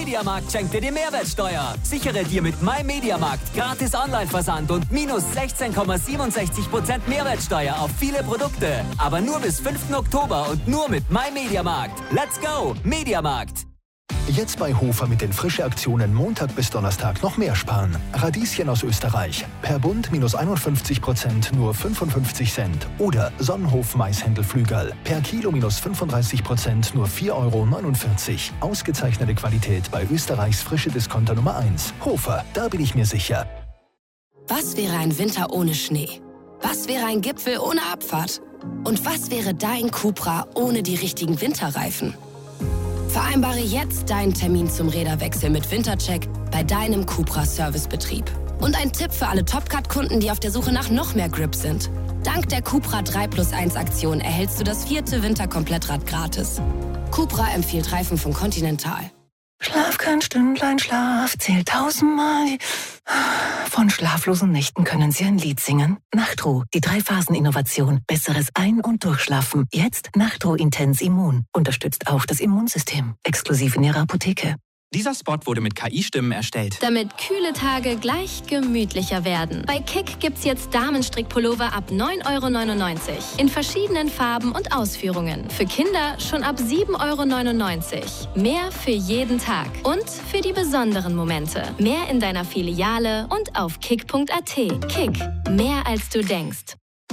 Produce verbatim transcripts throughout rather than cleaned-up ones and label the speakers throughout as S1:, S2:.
S1: MyMediamarkt schenkt dir die Mehrwertsteuer. Sichere dir mit MyMediamarkt gratis Online-Versand und minus sechzehn Komma siebenundsechzig Prozent Mehrwertsteuer auf viele Produkte. Aber nur bis fünften Oktober und nur mit MyMediamarkt. Let's go, Mediamarkt!
S2: Jetzt bei Hofer mit den Frische-Aktionen Montag bis Donnerstag noch mehr sparen. Radieschen aus Österreich. Per Bund minus einundfünfzig Prozent nur fünfundfünfzig Cent. Oder Sonnenhof Maishändelflügel. Per Kilo minus fünfunddreißig Prozent nur vier Euro neunundvierzig. Ausgezeichnete Qualität bei Österreichs frische Discounter Nummer eins. Hofer, da bin ich mir sicher.
S3: Was wäre ein Winter ohne Schnee? Was wäre ein Gipfel ohne Abfahrt? Und was wäre dein Cupra ohne die richtigen Winterreifen? Vereinbare jetzt deinen Termin zum Räderwechsel mit Wintercheck bei deinem Cupra-Servicebetrieb. Und ein Tipp für alle Topcat-Kunden, die auf der Suche nach noch mehr Grip sind. Dank der Cupra drei plus eins Aktion erhältst du das vierte Winterkomplettrad gratis. Cupra empfiehlt Reifen von Continental.
S4: Schlaf kein Stündlein Schlaf, zählt tausendmal. Von schlaflosen Nächten können Sie ein Lied singen. Nachtruh, die Drei-Phasen-Innovation. Besseres Ein- und Durchschlafen. Jetzt Nachtruh Intens Immun. Unterstützt auch das Immunsystem. Exklusiv in Ihrer Apotheke.
S5: Dieser Spot wurde mit K I-Stimmen erstellt.
S6: Damit kühle Tage gleich gemütlicher werden. Bei Kick gibt's jetzt Damenstrickpullover ab neun Euro neunundneunzig. In verschiedenen Farben und Ausführungen. Für Kinder schon ab sieben Euro neunundneunzig. Mehr für jeden Tag. Und für die besonderen Momente. Mehr in deiner Filiale und auf kick punkt a t. Kick. Mehr als du denkst.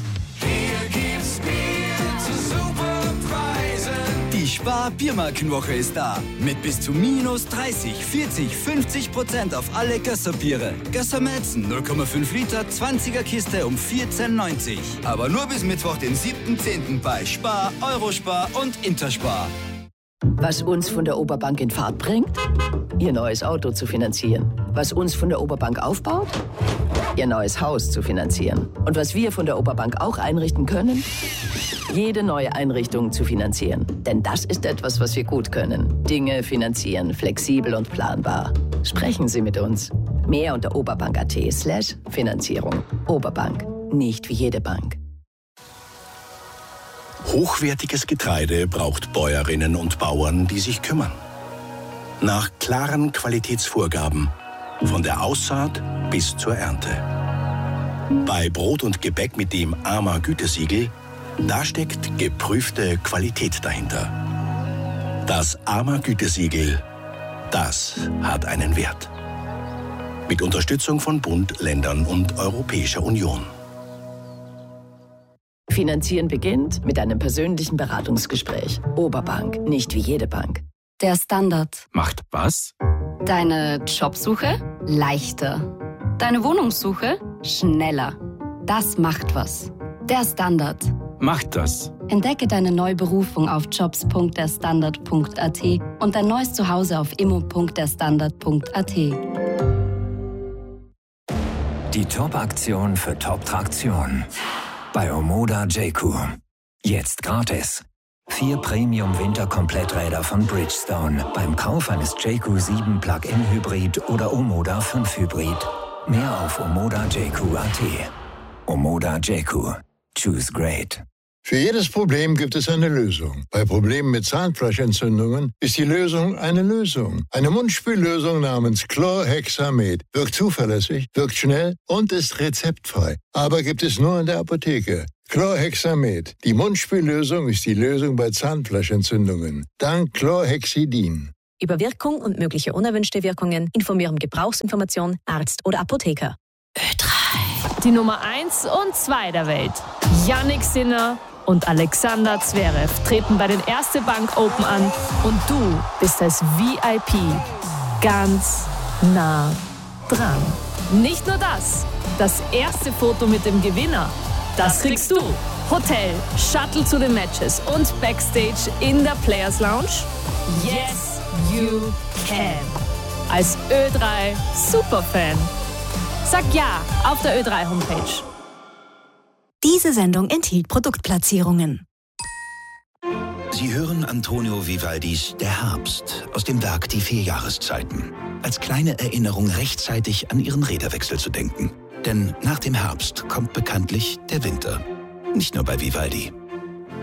S7: Die Spar-Biermarkenwoche ist da. Mit bis zu minus dreißig, vierzig, fünfzig Prozent auf alle Gösser-Biere. Gösser Malzen null Komma fünf Liter, zwanziger Kiste um vierzehn neunzig. Aber nur bis Mittwoch, den siebten zehnten bei Spar, Eurospar und Interspar.
S8: Was uns von der Oberbank in Fahrt bringt? Ihr neues Auto zu finanzieren. Was uns von der Oberbank aufbaut? Ihr neues Haus zu finanzieren. Und was wir von der Oberbank auch einrichten können? Jede neue Einrichtung zu finanzieren. Denn das ist etwas, was wir gut können. Dinge finanzieren, flexibel und planbar. Sprechen Sie mit uns. Mehr unter oberbank.at slash Finanzierung. Oberbank. Nicht wie jede Bank.
S9: Hochwertiges Getreide braucht Bäuerinnen und Bauern, die sich kümmern. Nach klaren Qualitätsvorgaben, von der Aussaat bis zur Ernte. Bei Brot und Gebäck mit dem A M A Gütesiegel, da steckt geprüfte Qualität dahinter. Das A M A Gütesiegel, das hat einen Wert. Mit Unterstützung von Bund, Ländern und Europäischer Union.
S8: Finanzieren beginnt mit einem persönlichen Beratungsgespräch. Oberbank, nicht wie jede Bank.
S3: Der Standard.
S5: Macht was?
S3: Deine Jobsuche leichter. Deine Wohnungssuche schneller. Das macht was. Der Standard.
S5: Macht das.
S3: Entdecke deine neue Berufung auf jobs punkt der standard punkt a t und dein neues Zuhause auf immo punkt der standard punkt a t.
S10: Die Top-Aktion für Top-Traktion. Bei Omoda J-Kur. Jetzt gratis. Vier Premium-Winter-Kompletträder von Bridgestone beim Kauf eines J-Kur sieben Plug-in Hybrid oder Omoda fünf Hybrid. Mehr auf omoda j q punkt a t. Omoda J-Kur. Choose great.
S11: Für jedes Problem gibt es eine Lösung. Bei Problemen mit Zahnfleischentzündungen ist die Lösung eine Lösung. Eine Mundspüllösung namens Chlorhexamed wirkt zuverlässig, wirkt schnell und ist rezeptfrei. Aber gibt es nur in der Apotheke. Chlorhexamed. Die Mundspüllösung ist die Lösung bei Zahnfleischentzündungen. Dank Chlorhexidin.
S12: Über Wirkung und mögliche unerwünschte Wirkungen informieren Gebrauchsinformation, Arzt oder Apotheker.
S13: Ö drei. Die Nummer eins und zwei der Welt. Jannik Sinner und Alexander Zverev treten bei den Erste Bank Open an und du bist als V I P ganz nah dran. Nicht nur das, das erste Foto mit dem Gewinner, das kriegst du. Hotel, Shuttle zu den Matches und Backstage in der Players Lounge. Yes, you can. Als Ö drei Superfan. Sag ja auf der Ö drei Homepage.
S12: Diese Sendung enthielt Produktplatzierungen.
S14: Sie hören Antonio Vivaldis Der Herbst aus dem Werk Die vier Jahreszeiten. Als kleine Erinnerung rechtzeitig an Ihren Räderwechsel zu denken. Denn nach dem Herbst kommt bekanntlich der Winter. Nicht nur bei Vivaldi.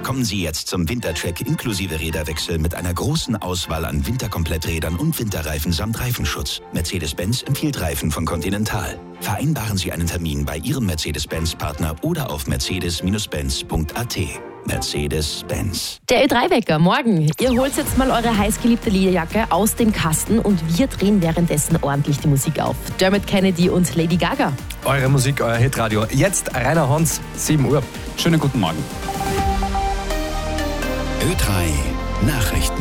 S14: Kommen Sie jetzt zum Wintercheck inklusive Räderwechsel mit einer großen Auswahl an Winterkompletträdern und Winterreifen samt Reifenschutz. Mercedes-Benz empfiehlt Reifen von Continental. Vereinbaren Sie einen Termin bei Ihrem Mercedes-Benz-Partner oder auf mercedes Benz punkt a t. Mercedes-Benz.
S15: Der Ö drei Wecker morgen. Ihr holt jetzt mal eure heißgeliebte Lederjacke aus dem Kasten und wir drehen währenddessen ordentlich die Musik auf. Dermot Kennedy und Lady Gaga.
S16: Eure Musik, euer Hitradio. Jetzt Rainer Hans, sieben Uhr.
S5: Schönen guten Morgen.
S14: Ö drei Nachrichten.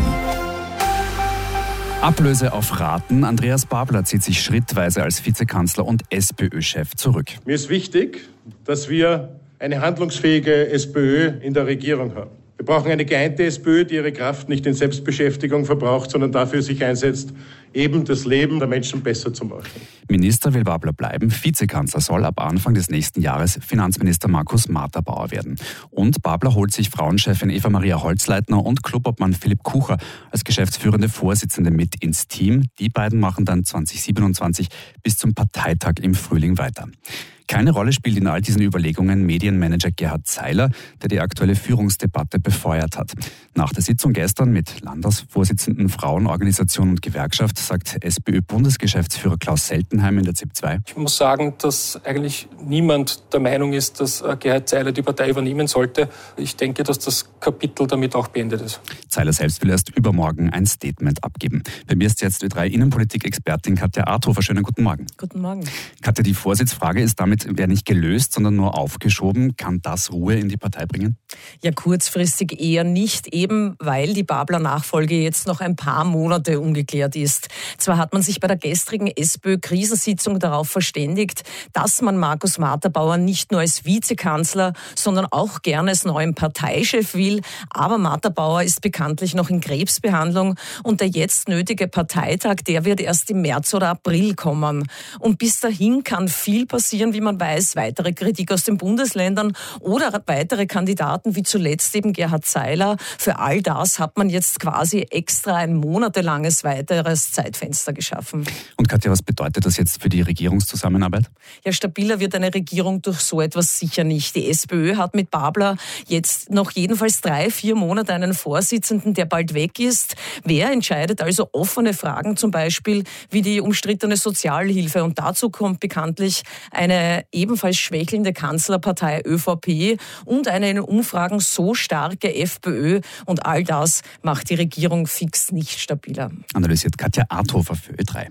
S5: Ablöse auf Raten. Andreas Babler zieht sich schrittweise als Vizekanzler und SPÖ-Chef zurück.
S17: Mir ist wichtig, dass wir eine handlungsfähige SPÖ in der Regierung haben. Wir brauchen eine geeinte SPÖ, die ihre Kraft nicht in Selbstbeschäftigung verbraucht, sondern dafür sich einsetzt, eben das Leben der Menschen besser zu machen.
S5: Minister will Babler bleiben. Vizekanzler soll ab Anfang des nächsten Jahres Finanzminister Markus Marterbauer werden. Und Babler holt sich Frauenchefin Eva-Maria Holzleitner und Clubobmann Philipp Kucher als geschäftsführende Vorsitzende mit ins Team. Die beiden machen dann zwanzig siebenundzwanzig bis zum Parteitag im Frühling weiter. Keine Rolle spielt in all diesen Überlegungen Medienmanager Gerhard Zeiler, der die aktuelle Führungsdebatte befeuert hat. Nach der Sitzung gestern mit Landesvorsitzenden, Frauenorganisation und Gewerkschaft sagt SPÖ-Bundesgeschäftsführer Klaus Seltenheim in der Z I P zwei.
S18: Ich muss sagen, dass eigentlich niemand der Meinung ist, dass Gerhard Zeiler die Partei übernehmen sollte. Ich denke, dass das Kapitel damit auch beendet ist.
S5: Zeiler selbst will erst übermorgen ein Statement abgeben. Bei mir ist jetzt Ö drei Innenpolitik-Expertin Katja Arthofer. Schönen guten Morgen.
S19: Guten Morgen.
S5: Katja, die Vorsitzfrage ist damit wäre nicht gelöst, sondern nur aufgeschoben. Kann das Ruhe in die Partei bringen?
S19: Ja, kurzfristig eher nicht, eben weil die Babler-Nachfolge jetzt noch ein paar Monate ungeklärt ist. Zwar hat man sich bei der gestrigen SPÖ-Krisensitzung darauf verständigt, dass man Markus Marterbauer nicht nur als Vizekanzler, sondern auch gerne als neuen Parteichef will. Aber Marterbauer ist bekanntlich noch in Krebsbehandlung und der jetzt nötige Parteitag, der wird erst im März oder April kommen. Und bis dahin kann viel passieren, wie man weiß, weitere Kritik aus den Bundesländern oder weitere Kandidaten wie zuletzt eben Gerhard Zeiler. Für all das hat man jetzt quasi extra ein monatelanges weiteres Zeitfenster geschaffen.
S5: Und Katja, was bedeutet das jetzt für die Regierungszusammenarbeit?
S19: Ja, stabiler wird eine Regierung durch so etwas sicher nicht. Die SPÖ hat mit Babler jetzt noch jedenfalls drei, vier Monate einen Vorsitzenden, der bald weg ist. Wer entscheidet also offene Fragen, zum Beispiel wie die umstrittene Sozialhilfe? Und dazu kommt bekanntlich eine ebenfalls schwächelnde Kanzlerpartei ÖVP und eine in Umfragen so starke FPÖ. Und all das macht die Regierung fix nicht stabiler.
S5: Analysiert Katja Arthofer für Ö drei.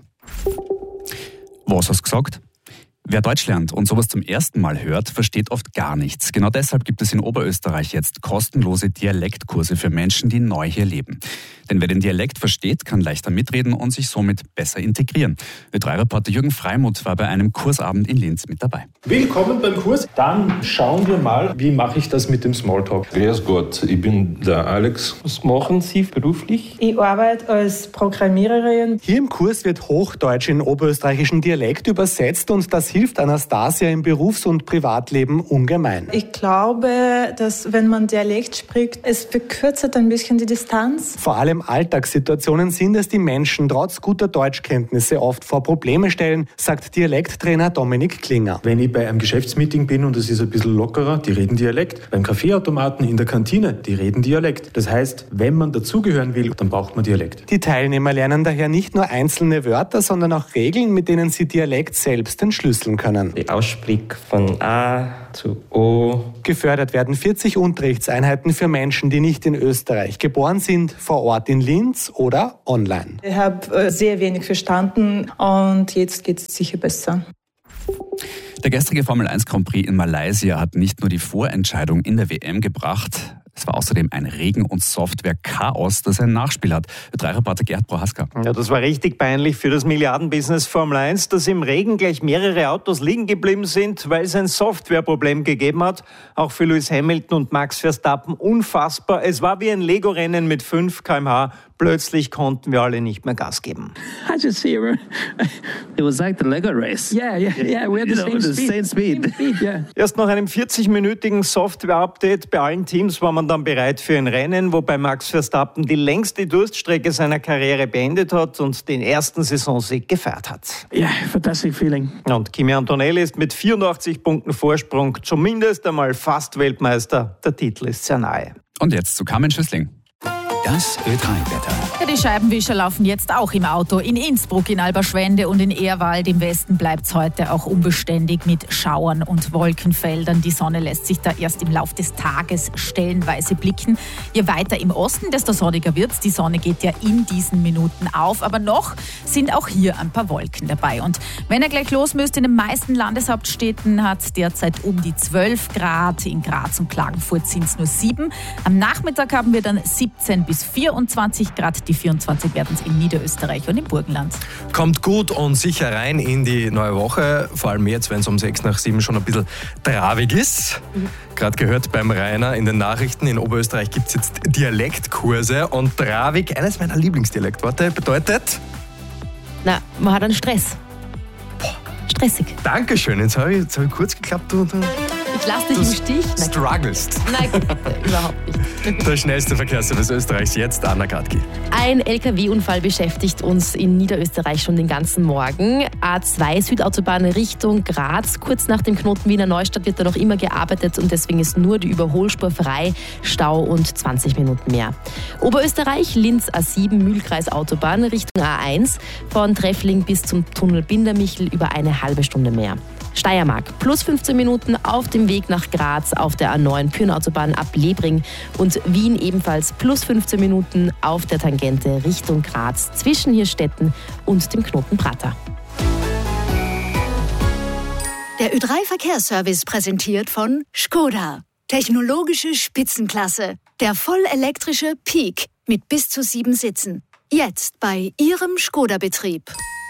S5: Was hast du gesagt? Wer Deutsch lernt und sowas zum ersten Mal hört, versteht oft gar nichts. Genau deshalb gibt es in Oberösterreich jetzt kostenlose Dialektkurse für Menschen, die neu hier leben. Denn wer den Dialekt versteht, kann leichter mitreden und sich somit besser integrieren. Ö drei Reporter Jürgen Freimuth war bei einem Kursabend in Linz mit dabei.
S20: Willkommen beim Kurs. Dann schauen wir mal, wie mache ich das mit dem Smalltalk.
S21: Grüß Gott, ich bin der Alex.
S22: Was machen Sie beruflich?
S23: Ich arbeite als Programmiererin.
S24: Hier im Kurs wird Hochdeutsch in oberösterreichischen Dialekt übersetzt und das hilft Anastasia im Berufs- und Privatleben ungemein.
S23: Ich glaube, dass wenn man Dialekt spricht, es verkürzt ein bisschen die Distanz.
S24: Vor allem Alltagssituationen sind es die Menschen trotz guter Deutschkenntnisse oft vor Probleme stellen, sagt Dialekttrainer Dominik Klinger.
S20: Wenn ich bei einem Geschäftsmeeting bin und es ist ein bisschen lockerer, die reden Dialekt. Beim Kaffeeautomaten, in der Kantine, die reden Dialekt. Das heißt, wenn man dazugehören will, dann braucht man Dialekt.
S24: Die Teilnehmer lernen daher nicht nur einzelne Wörter, sondern auch Regeln, mit denen sie Dialekt selbst entschlüsseln können.
S22: Die Aussprache von A zu O.
S24: Gefördert werden vierzig Unterrichtseinheiten für Menschen, die nicht in Österreich geboren sind, vor Ort in Linz oder online.
S23: Ich habe sehr wenig verstanden und jetzt geht es sicher besser.
S5: Der gestrige Formel eins Grand Prix in Malaysia hat nicht nur die Vorentscheidung in der W M gebracht, es war außerdem ein Regen- und Software-Chaos, das ein Nachspiel hat. Ö drei Reporter Gerd Prohaska.
S25: Ja, das war richtig peinlich für das Milliardenbusiness Formel eins, dass im Regen gleich mehrere Autos liegen geblieben sind, weil es ein Softwareproblem gegeben hat. Auch für Lewis Hamilton und Max Verstappen unfassbar. Es war wie ein Lego-Rennen mit fünf Kilometer pro Stunde. Plötzlich konnten wir alle nicht mehr Gas geben.
S26: I just see it. It was like the Lego race.
S25: Yeah, yeah, yeah. We had the,
S26: you
S25: same,
S26: know, the
S25: speed.
S26: same speed.
S25: Same speed yeah. Erst nach einem vierzig-minütigen Software-Update bei allen Teams war man dann bereit für ein Rennen, wobei Max Verstappen die längste Durststrecke seiner Karriere beendet hat und den ersten Saisonsieg gefeiert hat.
S26: Yeah, fantastic feeling.
S25: Und Kimi Antonelli ist mit vierundachtzig Punkten Vorsprung zumindest einmal fast Weltmeister. Der Titel ist sehr nahe.
S5: Und jetzt zu Carmen Schüssling.
S14: Das Ö drei Wetter.
S1: Ja, die Scheibenwischer laufen jetzt auch im Auto. In Innsbruck, in Alberschwende und in Ehrwald im Westen bleibt es heute auch unbeständig mit Schauern und Wolkenfeldern. Die Sonne lässt sich da erst im Lauf des Tages stellenweise blicken. Je weiter im Osten, desto sonniger wird's. Die Sonne geht ja in diesen Minuten auf. Aber noch sind auch hier ein paar Wolken dabei. Und wenn er gleich los müsste, in den meisten Landeshauptstädten hat es derzeit um die zwölf Grad. In Graz und Klagenfurt sind es nur sieben. Am Nachmittag haben wir dann siebzehn bis vierundzwanzig Grad. Die vierundzwanzig werden es in Niederösterreich und im Burgenland.
S16: Kommt gut und sicher rein in die neue Woche. Vor allem jetzt, wenn es um sechs nach sieben schon ein bisschen travig ist. Mhm. Gerade gehört beim Rainer in den Nachrichten, in Oberösterreich gibt es jetzt Dialektkurse. Und travig, eines meiner Lieblingsdialektworte, bedeutet?
S15: Na, man hat einen Stress.
S16: Boah.
S15: Stressig.
S16: Dankeschön, jetzt habe ich, jetzt hab ich kurz geklappt. Du, du.
S15: Ich lasse dich im Stich.
S16: Du strugglest.
S15: Nein, überhaupt nicht.
S16: Der schnellste Verkehrsservice Österreichs jetzt, Anna Gadki.
S15: Ein L K W-Unfall beschäftigt uns in Niederösterreich schon den ganzen Morgen. A zwei Südautobahn Richtung Graz. Kurz nach dem Knoten Wiener Neustadt wird da noch immer gearbeitet und deswegen ist nur die Überholspur frei. Stau und zwanzig Minuten mehr. Oberösterreich, Linz A sieben Mühlkreis Autobahn Richtung A eins. Von Treffling bis zum Tunnel Bindermichel über eine halbe Stunde mehr. Steiermark, plus fünfzehn Minuten auf dem Weg nach Graz auf der A neun Pyrenautobahn ab Lebring und Wien ebenfalls plus fünfzehn Minuten auf der Tangente Richtung Graz zwischen Hirstetten und dem Knoten Prater.
S2: Der Ö drei Verkehrsservice präsentiert von Skoda. Technologische Spitzenklasse. Der vollelektrische Peak mit bis zu sieben Sitzen. Jetzt bei Ihrem Skoda-Betrieb.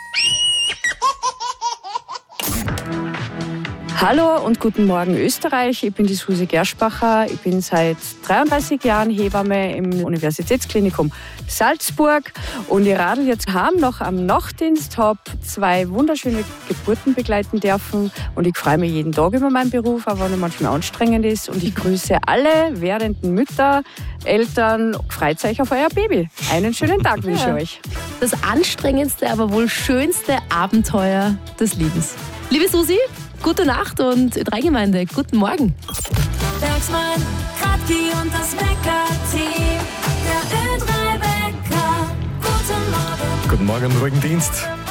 S4: Hallo und guten Morgen Österreich, ich bin die Susi Gerschbacher, ich bin seit dreiunddreißig Jahren Hebamme im Universitätsklinikum Salzburg und ich radel jetzt heim noch am Nachtdienst, habe zwei wunderschöne Geburten begleiten dürfen und ich freue mich jeden Tag über meinen Beruf, auch wenn er manchmal anstrengend ist und ich grüße alle werdenden Mütter, Eltern, freut euch auf euer Baby. Einen schönen Tag wünsche ich euch.
S15: Das anstrengendste, aber wohl schönste Abenteuer des Lebens. Liebe Susi, gute Nacht und Ö drei Gemeinde, guten Morgen.
S2: Bergsmann, Kratki und das Wecker-Team. Der Ö drei Wecker. Guten Morgen.
S16: Guten Morgen, ruhigen Dienst.